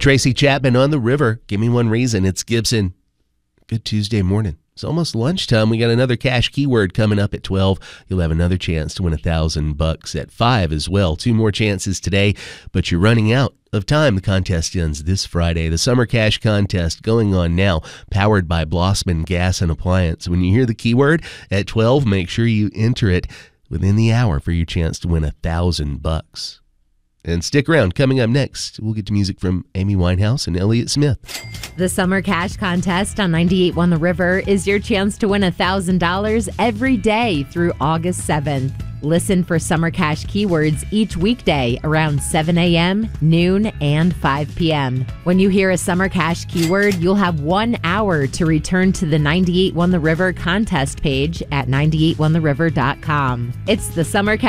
Tracy Chapman on the river. Give me one reason. It's Gibson. Good Tuesday morning. It's almost lunchtime. We got another cash keyword coming up at 12. You'll have another chance to win $1,000 at 5 as well. 2 more chances today, but you're running out of time. The contest ends this Friday. The Summer Cash Contest going on now, powered by Blossman Gas and Appliance. When you hear the keyword at 12, make sure you enter it within the hour for your chance to win $1,000. And stick around. Coming up next, we'll get to music from Amy Winehouse and Elliott Smith. The Summer Cash Contest on 98.1 The River is your chance to win $1,000 every day through August 7th. Listen for Summer Cash keywords each weekday around 7 a.m., noon, and 5 p.m. When you hear a Summer Cash keyword, you'll have 1 hour to return to the 98.1 The River contest page at 98onetheriver.com. It's the Summer Cash